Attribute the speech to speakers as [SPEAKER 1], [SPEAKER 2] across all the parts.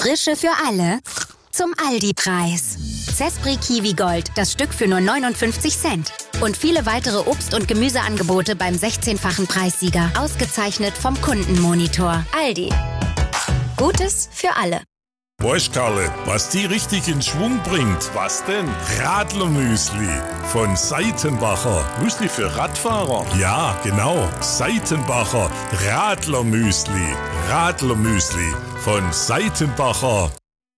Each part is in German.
[SPEAKER 1] Frische für alle zum Aldi-Preis. Zespri Kiwi Gold, das Stück für nur 59 Cent. Und viele weitere Obst- und Gemüseangebote beim 16-fachen Preissieger. Ausgezeichnet vom Kundenmonitor. Aldi. Gutes für alle.
[SPEAKER 2] Weißt Karle, was die richtig in Schwung bringt?
[SPEAKER 3] Was denn?
[SPEAKER 2] Radlermüsli von Seitenbacher.
[SPEAKER 3] Müsli für Radfahrer?
[SPEAKER 2] Ja, genau. Seitenbacher Radlermüsli. Radlermüsli von Seitenbacher.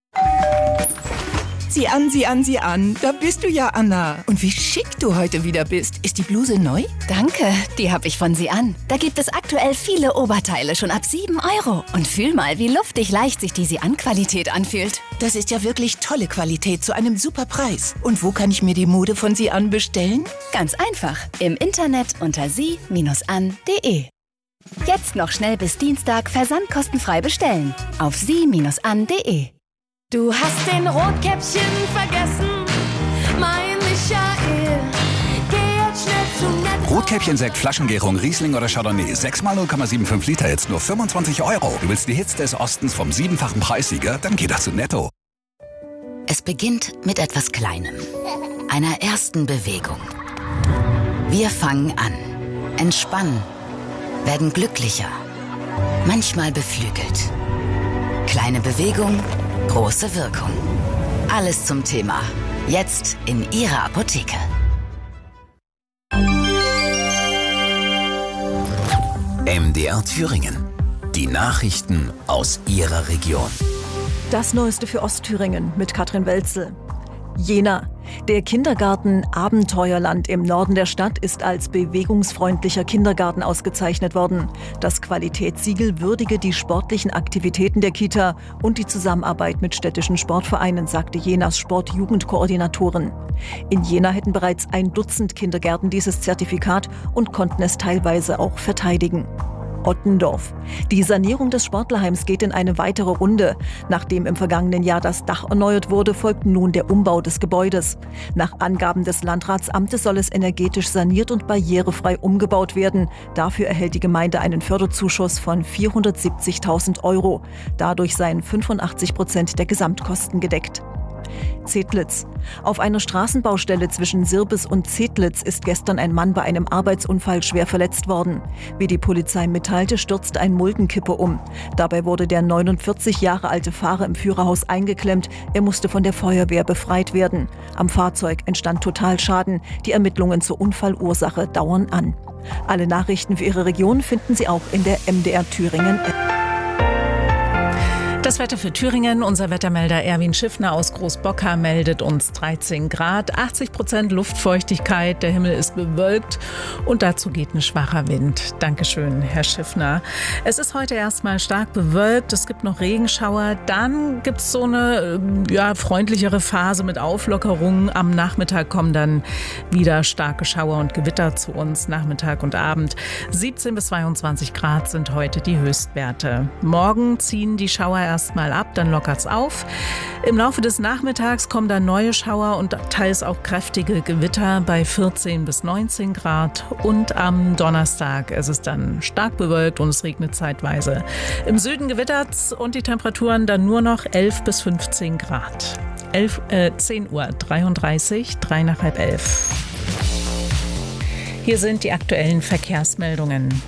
[SPEAKER 4] Sieh an. Da bist du ja, Anna. Und wie schick du heute wieder bist. Ist die Bluse neu?
[SPEAKER 5] Danke, die habe ich von Sie an. Da gibt es aktuell viele Oberteile, schon ab 7 €. Und fühl mal, wie luftig leicht sich die Sie-an-Qualität anfühlt.
[SPEAKER 4] Das ist ja wirklich tolle Qualität zu einem super Preis. Und wo kann ich mir die Mode von Sie an bestellen?
[SPEAKER 5] Ganz einfach, im Internet unter sie-an.de. Jetzt noch schnell bis Dienstag versandkostenfrei bestellen. Auf sie-an.de.
[SPEAKER 6] Du hast den Rotkäppchen vergessen, mein Michael. Geh jetzt schnell zu Netto.
[SPEAKER 7] Rotkäppchen-Sekt, Flaschengärung, Riesling oder Chardonnay. 6 mal 0,75 Liter, jetzt nur 25 €. Du willst die Hits des Ostens vom 7-fachen Preissieger? Dann geh doch zu Netto.
[SPEAKER 1] Es beginnt mit etwas Kleinem. Einer ersten Bewegung. Wir fangen an, entspannen, werden glücklicher, manchmal beflügelt. Kleine Bewegung, große Wirkung. Alles zum Thema. Jetzt in Ihrer Apotheke.
[SPEAKER 8] MDR Thüringen. Die Nachrichten aus Ihrer Region.
[SPEAKER 9] Das Neueste für Ostthüringen mit Katrin Welzel. Jena. Der Kindergarten Abenteuerland im Norden der Stadt ist als bewegungsfreundlicher Kindergarten ausgezeichnet worden. Das Qualitätssiegel würdige die sportlichen Aktivitäten der Kita und die Zusammenarbeit mit städtischen Sportvereinen, sagte Jenas Sport-Jugendkoordinatorin. In Jena hätten bereits 1 Dutzend Kindergärten dieses Zertifikat und konnten es teilweise auch verteidigen. Ottendorf. Die Sanierung des Sportlerheims geht in eine weitere Runde. Nachdem im vergangenen Jahr das Dach erneuert wurde, folgt nun der Umbau des Gebäudes. Nach Angaben des Landratsamtes soll es energetisch saniert und barrierefrei umgebaut werden. Dafür erhält die Gemeinde einen Förderzuschuss von 470.000 €. Dadurch seien 85% der Gesamtkosten gedeckt. Zedlitz. Auf einer Straßenbaustelle zwischen Sirbis und Zedlitz ist gestern ein Mann bei einem Arbeitsunfall schwer verletzt worden. Wie die Polizei mitteilte, stürzte ein Muldenkipper um. Dabei wurde der 49 Jahre alte Fahrer im Führerhaus eingeklemmt. Er musste von der Feuerwehr befreit werden. Am Fahrzeug entstand Totalschaden. Die Ermittlungen zur Unfallursache dauern an. Alle Nachrichten für Ihre Region finden Sie auch in der MDR Thüringen App.
[SPEAKER 10] Das Wetter für Thüringen. Unser Wettermelder Erwin Schiffner aus Großbocker meldet uns 13 Grad, 80% Luftfeuchtigkeit, der Himmel ist bewölkt und dazu geht ein schwacher Wind. Dankeschön, Herr Schiffner. Es ist heute erstmal stark bewölkt, es gibt noch Regenschauer, dann gibt es so eine freundlichere Phase mit Auflockerungen. Am Nachmittag kommen dann wieder starke Schauer und Gewitter zu uns, Nachmittag und Abend. 17 bis 22 Grad sind heute die Höchstwerte. Morgen ziehen die Schauer erstmal ab, dann lockert's auf. Im Laufe des Nachmittags kommen dann neue Schauer und teils auch kräftige Gewitter bei 14 bis 19 Grad. Und am Donnerstag ist es dann stark bewölkt und es regnet zeitweise. Im Süden gewittert's und die Temperaturen dann nur noch 11 bis 15 Grad. 10:33 Uhr, 3 nach halb 11. Hier sind die aktuellen Verkehrsmeldungen.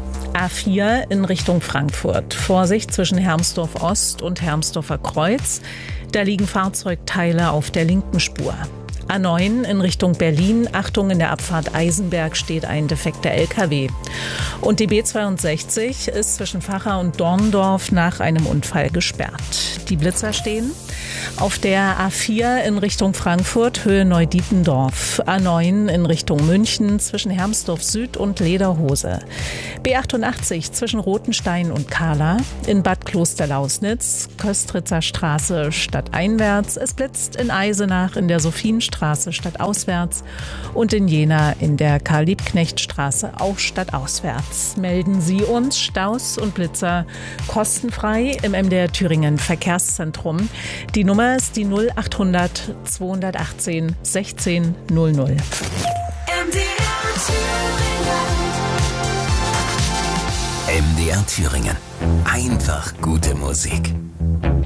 [SPEAKER 10] A4 in Richtung Frankfurt. Vorsicht zwischen Hermsdorf Ost und Hermsdorfer Kreuz. Da liegen Fahrzeugteile auf der linken Spur. A9 in Richtung Berlin. Achtung, in der Abfahrt Eisenberg steht ein defekter LKW. Und die B62 ist zwischen Vacha und Dorndorf nach einem Unfall gesperrt. Die Blitzer stehen auf der A4 in Richtung Frankfurt, Höhe Neudietendorf. A9 in Richtung München zwischen Hermsdorf Süd und Lederhose. B88 zwischen Rothenstein und Kahla. In Bad Klosterlausnitz, Köstritzer Straße stadteinwärts. Es blitzt in Eisenach in der Sophienstraße stadtauswärts und in Jena in der Karl-Liebknecht-Straße auch stadtauswärts. Melden Sie uns Staus und Blitzer kostenfrei im MDR Thüringen Verkehrszentrum. Die Nummer ist die 0800 218 16 00.
[SPEAKER 8] MDR Thüringen. Einfach gute Musik.